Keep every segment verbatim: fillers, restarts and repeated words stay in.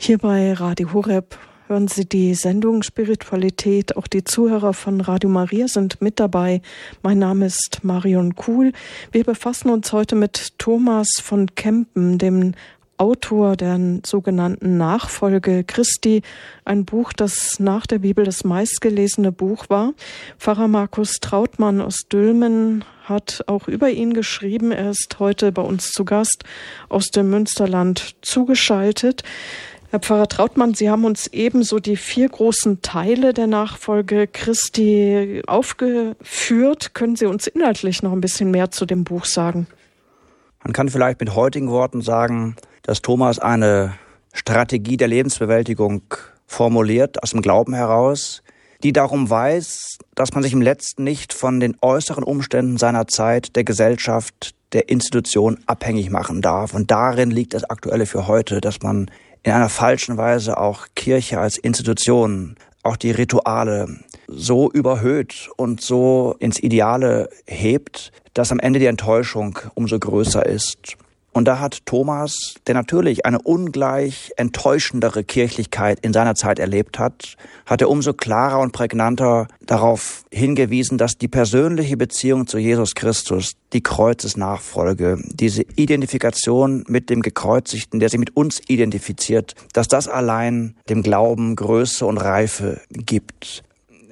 Hier bei Radio Horeb hören Sie die Sendung Spiritualität. Auch die Zuhörer von Radio Maria sind mit dabei. Mein Name ist Marion Kuhl. Wir befassen uns heute mit Thomas von Kempen, dem Autor der sogenannten Nachfolge Christi, ein Buch, das nach der Bibel das meistgelesene Buch war. Pfarrer Markus Trautmann aus Dülmen hat auch über ihn geschrieben. Er ist heute bei uns zu Gast aus dem Münsterland zugeschaltet. Herr Pfarrer Trautmann, Sie haben uns ebenso die vier großen Teile der Nachfolge Christi aufgeführt. Können Sie uns inhaltlich noch ein bisschen mehr zu dem Buch sagen? Man kann vielleicht mit heutigen Worten sagen, dass Thomas eine Strategie der Lebensbewältigung formuliert, aus dem Glauben heraus, die darum weiß, dass man sich im Letzten nicht von den äußeren Umständen seiner Zeit, der Gesellschaft, der Institution abhängig machen darf. Und darin liegt das Aktuelle für heute, dass man in einer falschen Weise auch Kirche als Institution, auch die Rituale so überhöht und so ins Ideale hebt, dass am Ende die Enttäuschung umso größer ist. Und da hat Thomas, der natürlich eine ungleich enttäuschendere Kirchlichkeit in seiner Zeit erlebt hat, hat er umso klarer und prägnanter darauf hingewiesen, dass die persönliche Beziehung zu Jesus Christus, die Kreuzesnachfolge, diese Identifikation mit dem Gekreuzigten, der sich mit uns identifiziert, dass das allein dem Glauben Größe und Reife gibt.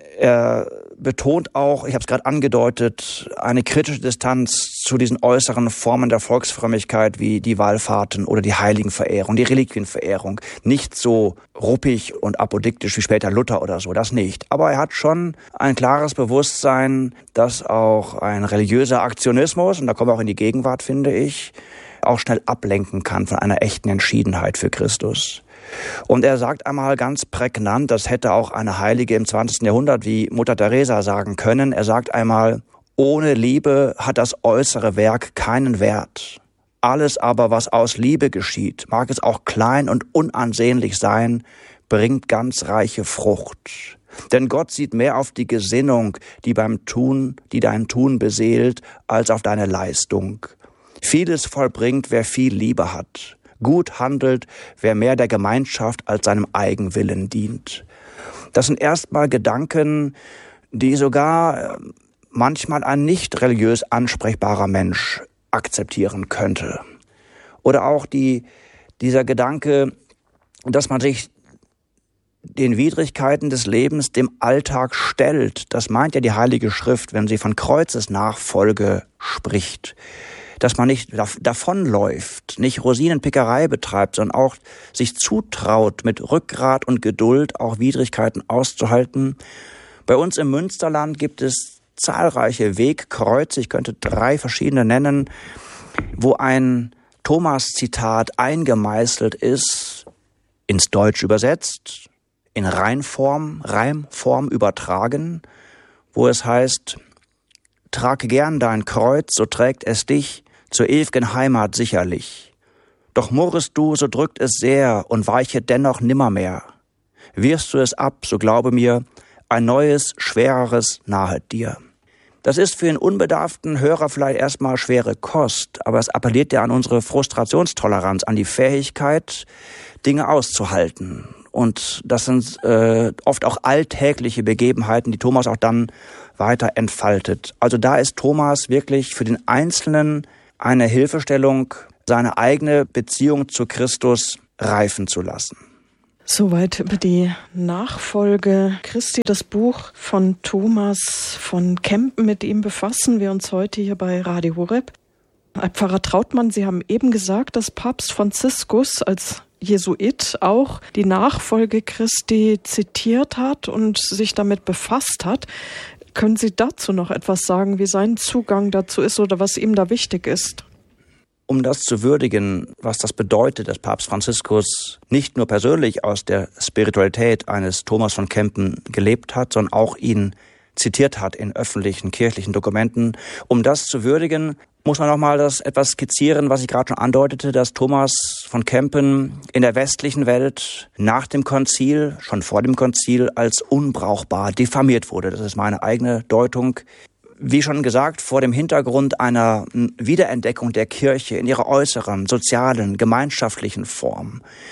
Er betont auch, ich habe es gerade angedeutet, eine kritische Distanz zu diesen äußeren Formen der Volksfrömmigkeit wie die Wallfahrten oder die Heiligenverehrung, die Reliquienverehrung. Nicht so ruppig und apodiktisch wie später Luther oder so, das nicht. Aber er hat schon ein klares Bewusstsein, dass auch ein religiöser Aktionismus, und da kommen wir auch in die Gegenwart, finde ich, auch schnell ablenken kann von einer echten Entschiedenheit für Christus. Und er sagt einmal ganz prägnant, das hätte auch eine Heilige im zwanzigsten Jahrhundert wie Mutter Teresa sagen können. Er sagt einmal, ohne Liebe hat das äußere Werk keinen Wert. Alles aber, was aus Liebe geschieht, mag es auch klein und unansehnlich sein, bringt ganz reiche Frucht. Denn Gott sieht mehr auf die Gesinnung, die beim Tun, die dein Tun beseelt, als auf deine Leistung. Vieles vollbringt, wer viel Liebe hat. Gut handelt, wer mehr der Gemeinschaft als seinem Eigenwillen dient. Das sind erstmal Gedanken, die sogar manchmal ein nicht religiös ansprechbarer Mensch akzeptieren könnte. Oder auch die, dieser Gedanke, dass man sich den Widrigkeiten des Lebens dem Alltag stellt. Das meint ja die Heilige Schrift, wenn sie von Kreuzesnachfolge spricht. Dass man nicht davonläuft, nicht Rosinenpickerei betreibt, sondern auch sich zutraut, mit Rückgrat und Geduld auch Widrigkeiten auszuhalten. Bei uns im Münsterland gibt es zahlreiche Wegkreuze, ich könnte drei verschiedene nennen, wo ein Thomas-Zitat eingemeißelt ist, ins Deutsch übersetzt, in Reimform, Reimform übertragen, wo es heißt, trag gern dein Kreuz, so trägt es dich zur ew'gen Heimat sicherlich. Doch murrest du, so drückt es sehr und weichet dennoch nimmermehr. Wirst du es ab, so glaube mir, ein neues, schwereres nahet dir. Das ist für den unbedarften Hörer vielleicht erstmal schwere Kost, aber es appelliert ja an unsere Frustrationstoleranz, an die Fähigkeit, Dinge auszuhalten. Und das sind äh, oft auch alltägliche Begebenheiten, die Thomas auch dann weiter entfaltet. Also da ist Thomas wirklich für den Einzelnen eine Hilfestellung, seine eigene Beziehung zu Christus reifen zu lassen. Soweit über die Nachfolge Christi, das Buch von Thomas von Kempen. Mit ihm befassen wir uns heute hier bei Radio Horeb. Herr Pfarrer Trautmann, Sie haben eben gesagt, dass Papst Franziskus als Jesuit auch die Nachfolge Christi zitiert hat und sich damit befasst hat. Können Sie dazu noch etwas sagen, wie sein Zugang dazu ist oder was ihm da wichtig ist? Um das zu würdigen, was das bedeutet, dass Papst Franziskus nicht nur persönlich aus der Spiritualität eines Thomas von Kempen gelebt hat, sondern auch ihn zitiert hat in öffentlichen kirchlichen Dokumenten. Um das zu würdigen, muss man nochmal das etwas skizzieren, was ich gerade schon andeutete, dass Thomas von Kempen in der westlichen Welt nach dem Konzil, schon vor dem Konzil, als unbrauchbar diffamiert wurde. Das ist meine eigene Deutung. Wie schon gesagt, vor dem Hintergrund einer Wiederentdeckung der Kirche in ihrer äußeren, sozialen, gemeinschaftlichen Form,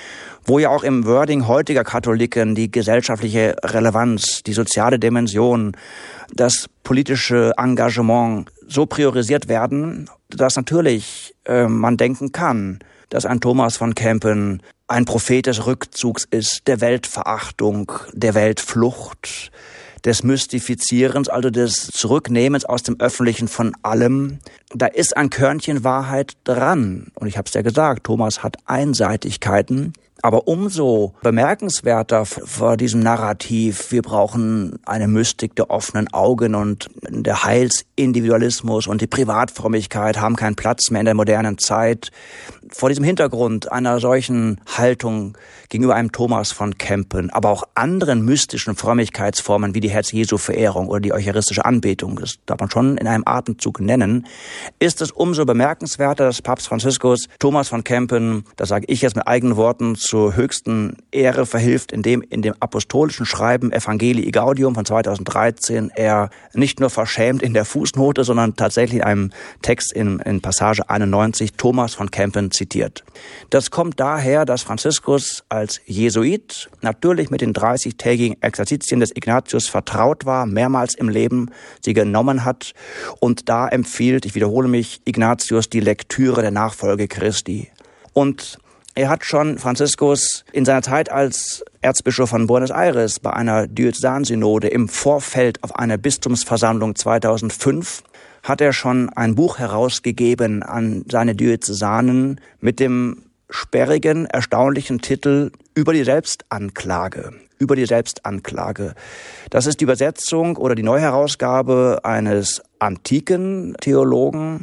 wo ja auch im Wording heutiger Katholiken die gesellschaftliche Relevanz, die soziale Dimension, das politische Engagement so priorisiert werden, dass natürlich äh, man denken kann, dass ein Thomas von Kempen ein Prophet des Rückzugs ist, der Weltverachtung, der Weltflucht, des Mystifizierens, also des Zurücknehmens aus dem Öffentlichen von allem. Da ist ein Körnchen Wahrheit dran. Und ich habe es ja gesagt, Thomas hat Einseitigkeiten. Aber umso bemerkenswerter vor diesem Narrativ, wir brauchen eine Mystik der offenen Augen und der Heilsindividualismus und die Privatfrömmigkeit haben keinen Platz mehr in der modernen Zeit. Vor diesem Hintergrund einer solchen Haltung gegenüber einem Thomas von Kempen, aber auch anderen mystischen Frömmigkeitsformen wie die Herz-Jesu-Verehrung oder die eucharistische Anbetung, das darf man schon in einem Atemzug nennen, ist es umso bemerkenswerter, dass Papst Franziskus Thomas von Kempen, das sage ich jetzt mit eigenen Worten, zur höchsten Ehre verhilft, indem in dem apostolischen Schreiben Evangelii Gaudium von zweitausenddreizehn er nicht nur verschämt in der Fußnote, sondern tatsächlich in einem Text in, in Passage einundneunzig Thomas von Kempen zitiert. Das kommt daher, dass Franziskus als Jesuit natürlich mit den dreißigtägigen Exerzitien des Ignatius vertraut war, mehrmals im Leben sie genommen hat und da empfiehlt, ich wiederhole mich, Ignatius die Lektüre der Nachfolge Christi. Und er hat schon, Franziskus, in seiner Zeit als Erzbischof von Buenos Aires bei einer Diözesansynode im Vorfeld auf eine Bistumsversammlung zweitausendfünf hat er schon ein Buch herausgegeben an seine Diözesanen mit dem sperrigen, erstaunlichen Titel Über die Selbstanklage. Über die Selbstanklage. Das ist die Übersetzung oder die Neuherausgabe eines antiken Theologen,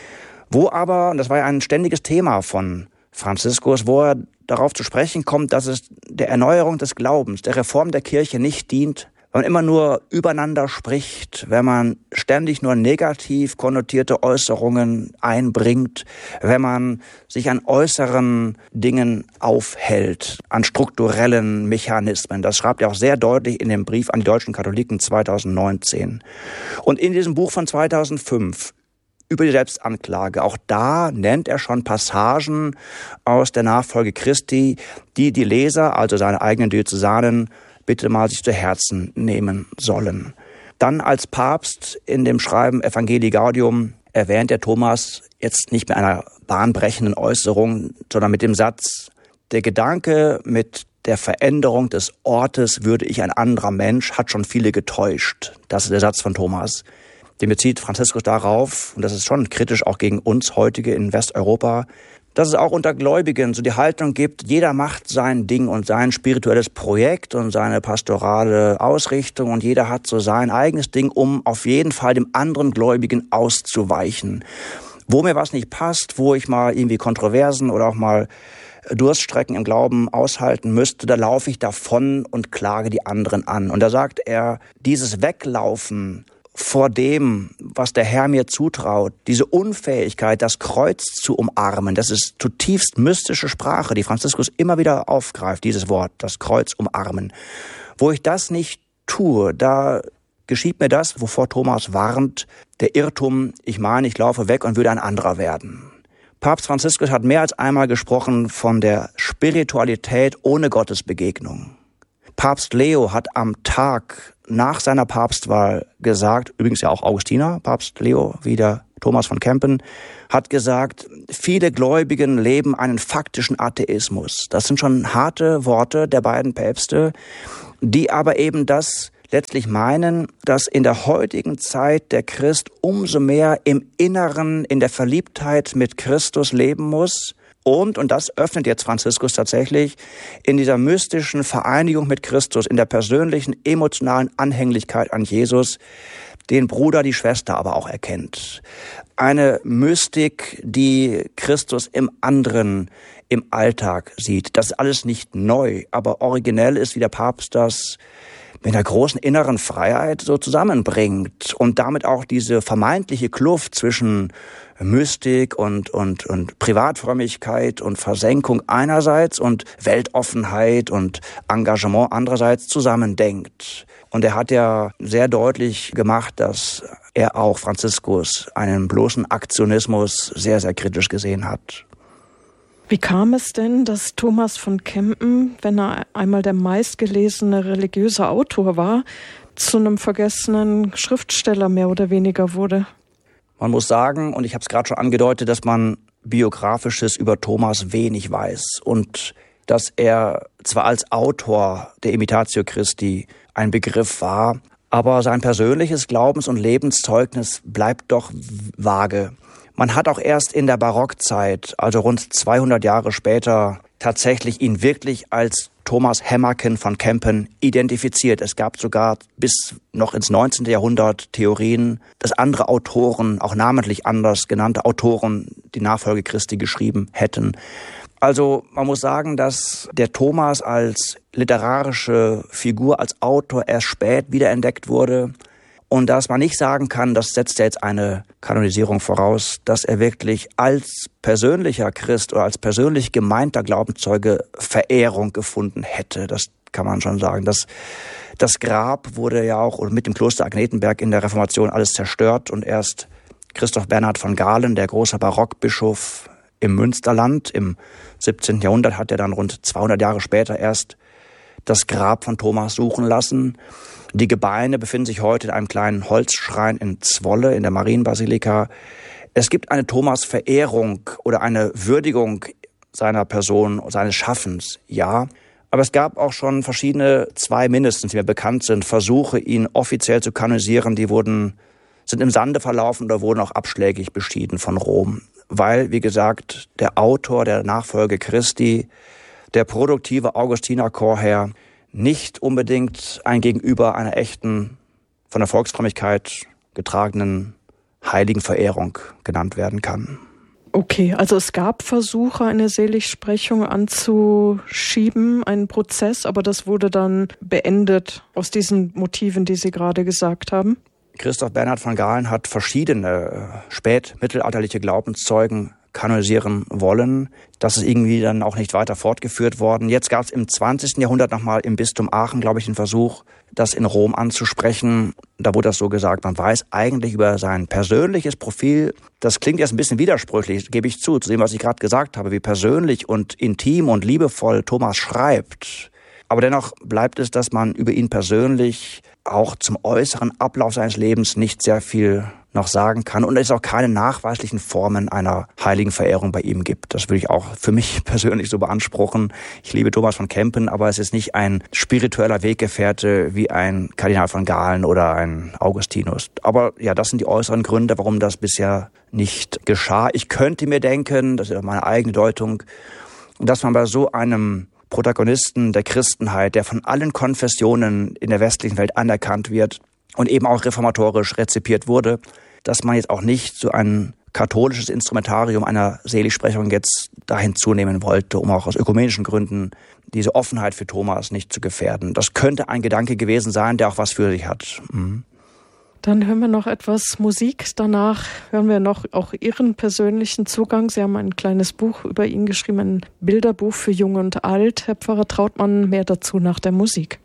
wo aber, und das war ja ein ständiges Thema von Franziskus, wo er darauf zu sprechen kommt, dass es der Erneuerung des Glaubens, der Reform der Kirche nicht dient, wenn man immer nur übereinander spricht, wenn man ständig nur negativ konnotierte Äußerungen einbringt, wenn man sich an äußeren Dingen aufhält, an strukturellen Mechanismen. Das schreibt er auch sehr deutlich in dem Brief an die deutschen Katholiken zweitausendneunzehn. Und in diesem Buch von zweitausendfünf über die Selbstanklage. Auch da nennt er schon Passagen aus der Nachfolge Christi, die die Leser, also seine eigenen Diözesanen, bitte mal sich zu Herzen nehmen sollen. Dann als Papst in dem Schreiben Evangelii Gaudium erwähnt der Thomas jetzt nicht mit einer bahnbrechenden Äußerung, sondern mit dem Satz, der Gedanke mit der Veränderung des Ortes würde ich ein anderer Mensch, hat schon viele getäuscht. Das ist der Satz von Thomas. Den bezieht Franziskus darauf, und das ist schon kritisch auch gegen uns heutige in Westeuropa, dass es auch unter Gläubigen so die Haltung gibt, jeder macht sein Ding und sein spirituelles Projekt und seine pastorale Ausrichtung und jeder hat so sein eigenes Ding, um auf jeden Fall dem anderen Gläubigen auszuweichen. Wo mir was nicht passt, wo ich mal irgendwie Kontroversen oder auch mal Durststrecken im Glauben aushalten müsste, da laufe ich davon und klage die anderen an. Und da sagt er, dieses Weglaufen vor dem, was der Herr mir zutraut, diese Unfähigkeit, das Kreuz zu umarmen, das ist zutiefst mystische Sprache, die Franziskus immer wieder aufgreift, dieses Wort, das Kreuz umarmen. Wo ich das nicht tue, da geschieht mir das, wovor Thomas warnt, der Irrtum, ich meine, ich laufe weg und würde ein anderer werden. Papst Franziskus hat mehr als einmal gesprochen von der Spiritualität ohne Gottesbegegnung. Papst Leo hat am Tag nach seiner Papstwahl gesagt, übrigens ja auch Augustiner, Papst Leo, wie der Thomas von Kempen, hat gesagt, viele Gläubigen leben einen faktischen Atheismus. Das sind schon harte Worte der beiden Päpste, die aber eben das letztlich meinen, dass in der heutigen Zeit der Christ umso mehr im Inneren, in der Verliebtheit mit Christus leben muss. Und, und das öffnet jetzt Franziskus tatsächlich, in dieser mystischen Vereinigung mit Christus, in der persönlichen, emotionalen Anhänglichkeit an Jesus, den Bruder, die Schwester aber auch erkennt. Eine Mystik, die Christus im anderen, im Alltag sieht. Das ist alles nicht neu, aber originell ist, wie der Papst das mit einer großen inneren Freiheit so zusammenbringt und damit auch diese vermeintliche Kluft zwischen Mystik und, und, und Privatfrömmigkeit und Versenkung einerseits und Weltoffenheit und Engagement andererseits zusammendenkt. Und er hat ja sehr deutlich gemacht, dass er auch Franziskus einen bloßen Aktionismus sehr, sehr kritisch gesehen hat. Wie kam es denn, dass Thomas von Kempen, wenn er einmal der meistgelesene religiöse Autor war, zu einem vergessenen Schriftsteller mehr oder weniger wurde? Man muss sagen, und ich habe es gerade schon angedeutet, dass man Biografisches über Thomas wenig weiß und dass er zwar als Autor der Imitatio Christi ein Begriff war, aber sein persönliches Glaubens- und Lebenszeugnis bleibt doch vage. Man hat auch erst in der Barockzeit, also rund zweihundert Jahre später, tatsächlich ihn wirklich als Thomas Hämmerken von Kempen identifiziert. Es gab sogar bis noch ins neunzehnten Jahrhundert Theorien, dass andere Autoren, auch namentlich anders genannte Autoren, die Nachfolge Christi geschrieben hätten. Also man muss sagen, dass der Thomas als literarische Figur, als Autor erst spät wiederentdeckt wurde. Und dass man nicht sagen kann, das setzt ja jetzt eine Kanonisierung voraus, dass er wirklich als persönlicher Christ oder als persönlich gemeinter Glaubenszeuge Verehrung gefunden hätte. Das kann man schon sagen. Das, das Grab wurde ja auch mit dem Kloster Agnetenberg in der Reformation alles zerstört und erst Christoph Bernhard von Galen, der große Barockbischof im Münsterland im siebzehnten Jahrhundert, hat er dann rund zweihundert Jahre später erst das Grab von Thomas suchen lassen. Die Gebeine befinden sich heute in einem kleinen Holzschrein in Zwolle in der Marienbasilika. Es gibt eine Thomas-Verehrung oder eine Würdigung seiner Person, seines Schaffens, ja. Aber es gab auch schon verschiedene, zwei mindestens, die mir bekannt sind, Versuche, ihn offiziell zu kanonisieren. Die wurden, sind im Sande verlaufen oder wurden auch abschlägig beschieden von Rom. Weil, wie gesagt, der Autor der Nachfolge Christi, der produktive Augustiner-Chorherr, nicht unbedingt ein Gegenüber einer echten, von der Volksfrömmigkeit getragenen Heiligenverehrung genannt werden kann. Okay, also es gab Versuche, eine Seligsprechung anzuschieben, einen Prozess, aber das wurde dann beendet aus diesen Motiven, die Sie gerade gesagt haben? Christoph Bernhard von Galen hat verschiedene spätmittelalterliche Glaubenszeugen kanonisieren wollen. Das ist irgendwie dann auch nicht weiter fortgeführt worden. Jetzt gab es im zwanzigsten Jahrhundert nochmal im Bistum Aachen, glaube ich, den Versuch, das in Rom anzusprechen. Da wurde das so gesagt, man weiß eigentlich über sein persönliches Profil, das klingt jetzt ein bisschen widersprüchlich, gebe ich zu, zu dem, was ich gerade gesagt habe, wie persönlich und intim und liebevoll Thomas schreibt. Aber dennoch bleibt es, dass man über ihn persönlich auch zum äußeren Ablauf seines Lebens nicht sehr viel noch sagen kann und es auch keine nachweislichen Formen einer heiligen Verehrung bei ihm gibt. Das würde ich auch für mich persönlich so beanspruchen. Ich liebe Thomas von Kempen, aber es ist nicht ein spiritueller Weggefährte wie ein Kardinal von Galen oder ein Augustinus. Aber ja, das sind die äußeren Gründe, warum das bisher nicht geschah. Ich könnte mir denken, das ist meine eigene Deutung, dass man bei so einem Protagonisten der Christenheit, der von allen Konfessionen in der westlichen Welt anerkannt wird und eben auch reformatorisch rezipiert wurde, dass man jetzt auch nicht so ein katholisches Instrumentarium einer Seligsprechung jetzt dahin zunehmen wollte, um auch aus ökumenischen Gründen diese Offenheit für Thomas nicht zu gefährden. Das könnte ein Gedanke gewesen sein, der auch was für sich hat. Mhm. Dann hören wir noch etwas Musik. Danach hören wir noch auch Ihren persönlichen Zugang. Sie haben ein kleines Buch über ihn geschrieben, ein Bilderbuch für Jung und Alt. Herr Pfarrer Trautmann, mehr dazu nach der Musik.